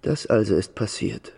Das also ist passiert.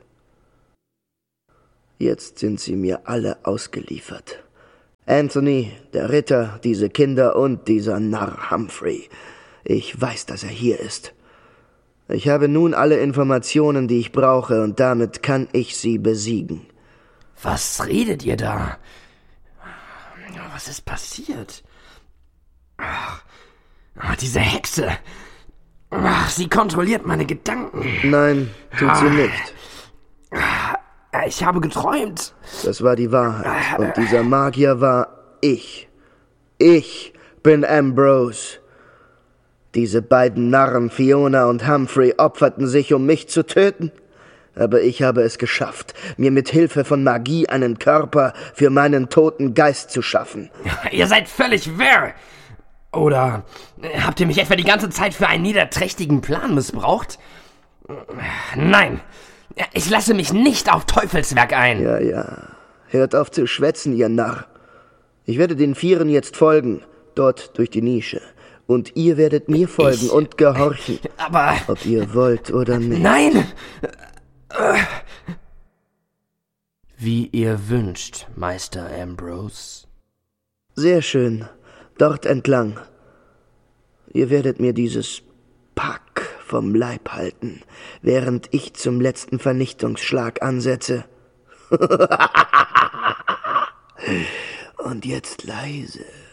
Jetzt sind sie mir alle ausgeliefert. Anthony, der Ritter, diese Kinder und dieser Narr Humphrey. Ich weiß, dass er hier ist. Ich habe nun alle Informationen, die ich brauche, und damit kann ich sie besiegen. Was redet ihr da? Was ist passiert? Ach, diese Hexe. Ach, sie kontrolliert meine Gedanken. Nein, tut sie nicht. Ich habe geträumt. Das war die Wahrheit. Und dieser Magier war ich. Ich bin Ambrose. Diese beiden Narren, Fiona und Humphrey, opferten sich, um mich zu töten. Aber ich habe es geschafft, mir mit Hilfe von Magie einen Körper für meinen toten Geist zu schaffen. Ihr seid völlig wirr. Oder habt ihr mich etwa die ganze Zeit für einen niederträchtigen Plan missbraucht? Nein, ich lasse mich nicht auf Teufelswerk ein. Ja. Hört auf zu schwätzen, ihr Narr. Ich werde den Vieren jetzt folgen, dort durch die Nische. Und ihr werdet mir folgen und gehorchen. Aber... ob ihr wollt oder nicht. Nein! Wie ihr wünscht, Meister Ambrose. Sehr schön. Dort entlang. Ihr werdet mir dieses Pack vom Leib halten, während ich zum letzten Vernichtungsschlag ansetze. Und jetzt leise.